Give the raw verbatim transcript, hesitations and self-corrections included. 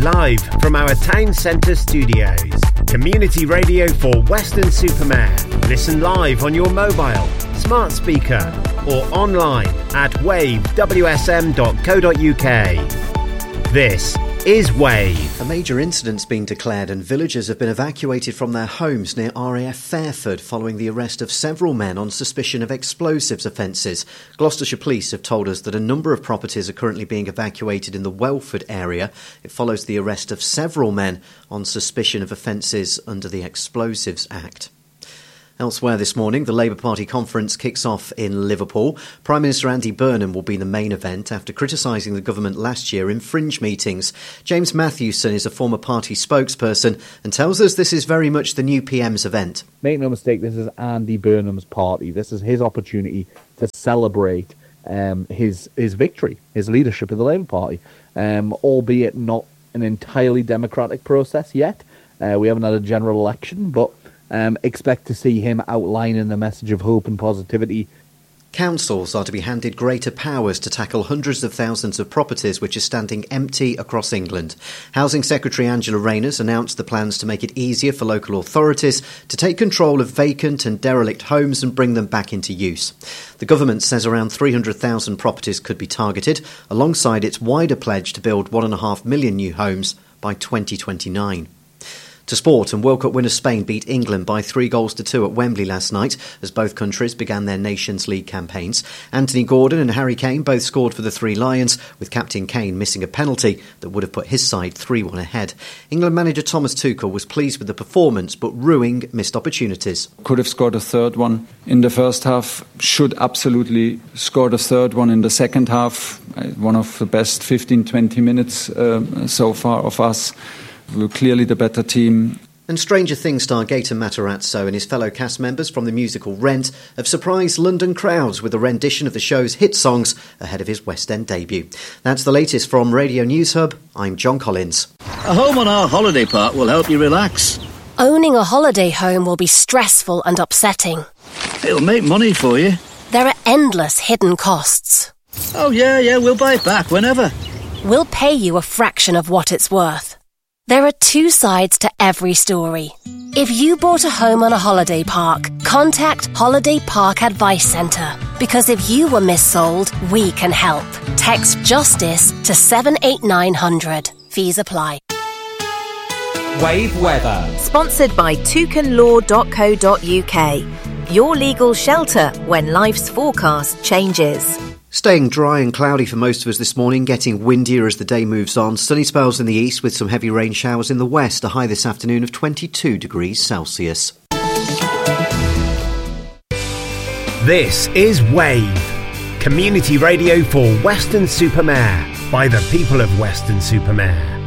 live from our town centre studios. Community radio for Weston-super-Mare. Listen live on your mobile, smart speaker or online at wave w s m dot co dot u k. This is Wave. A major incident's been declared and villagers have been evacuated from their homes near R A F Fairford following the arrest of several men on suspicion of explosives offences. Gloucestershire Police have told us that a number of properties are currently being evacuated in the Welford area. It follows the arrest of several men on suspicion of offences under the Explosives Act. Elsewhere this morning, the Labour Party conference kicks off in Liverpool. Prime Minister Andy Burnham will be the main event after criticising the government last year in fringe meetings. James Matthewson is a former party spokesperson and tells us this is very much the new P M's event. Make no mistake, this is Andy Burnham's party. This is his opportunity to celebrate um, his his victory, his leadership of the Labour Party, um, albeit not an entirely democratic process yet. Uh, we haven't had a general election, but Um, expect to see him outlining the message of hope and positivity. Councils are to be handed greater powers to tackle hundreds of thousands of properties which are standing empty across England. Housing Secretary Angela Rayner announced the plans to make it easier for local authorities to take control of vacant and derelict homes and bring them back into use. The government says around three hundred thousand properties could be targeted, alongside its wider pledge to build one point five million new homes by twenty twenty-nine. To sport, and World Cup winner Spain beat England by three goals to two at Wembley last night as both countries began their Nations League campaigns. Anthony Gordon and Harry Kane both scored for the Three Lions, with Captain Kane missing a penalty that would have put his side three one ahead. England manager Thomas Tuchel was pleased with the performance, but ruining missed opportunities. Could have scored a third one in the first half, should absolutely score the third one in the second half. One of the best fifteen to twenty minutes uh, so far of us. We're clearly the better team. And Stranger Things star Gaten Matarazzo and his fellow cast members from the musical Rent have surprised London crowds with a rendition of the show's hit songs ahead of his West End debut. That's the latest from Radio News Hub. I'm John Collins. A home on our holiday park will help you relax. Owning a holiday home will be stressful and upsetting. It'll make money for you. There are endless hidden costs. Oh yeah, yeah, we'll buy it back whenever. We'll pay you a fraction of what it's worth. There are two sides to every story. If you bought a home on a holiday park, contact Holiday Park Advice Centre. Because if you were missold, we can help. Text JUSTICE to seven eight nine hundred. Fees apply. Wave weather. Sponsored by toucan law dot co dot u k. Your legal shelter when life's forecast changes. Staying dry and cloudy for most of us this morning, getting windier as the day moves on. Sunny spells in the east with some heavy rain showers in the west. A high this afternoon of twenty-two degrees Celsius. This is Wave. Community radio for Weston-super-Mare by the people of Weston-super-Mare.